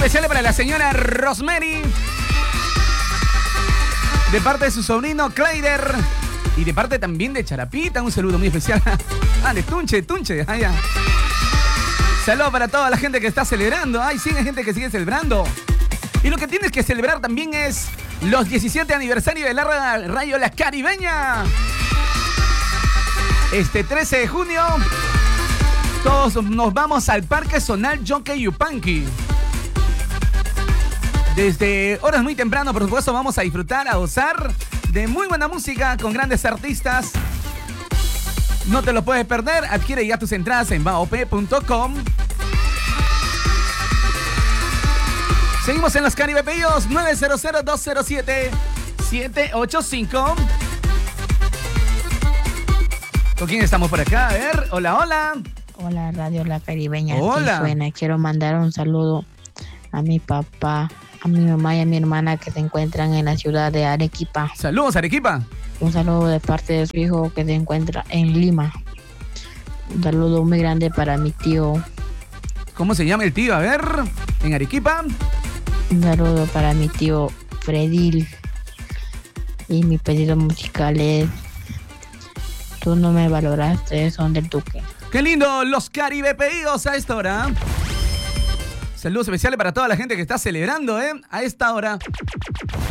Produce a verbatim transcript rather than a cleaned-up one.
especial para la señora Rosemary, de parte de su sobrino Clayder, y de parte también de Charapita. Un saludo muy especial. Ah, de Tunche, Tunche. Ah, ya. Saludos para toda la gente que está celebrando. Ay, sí, hay gente que sigue celebrando. Y lo que tienes que celebrar también es los diecisiete aniversario de la radio La Caribeña. Este trece de junio, todos nos vamos al Parque Zonal Jockey Yupanqui. Desde horas muy temprano, por supuesto, vamos a disfrutar, a gozar de muy buena música con grandes artistas. No te lo puedes perder. Adquiere ya tus entradas en baop punto com. Seguimos en los Caribe Pedidos. nueve cero cero, dos cero siete, siete ocho cinco. ¿Con quién estamos por acá? A ver, hola, hola. Hola, Radio La Caribeña. Hola. Suena. Quiero mandar un saludo a mi papá, a mi mamá y a mi hermana que se encuentran en la ciudad de Arequipa. Saludos, Arequipa. Un saludo de parte de su hijo que se encuentra en Lima. Un saludo muy grande para mi tío. ¿Cómo se llama el tío? A ver, en Arequipa. Un saludo para mi tío Fredil. Y mi pedido musical es Tú no me valoraste, son del Duque. ¡Qué lindo! Los Caribe Pedidos a esta hora. Saludos especiales para toda la gente que está celebrando, ¿eh? A esta hora.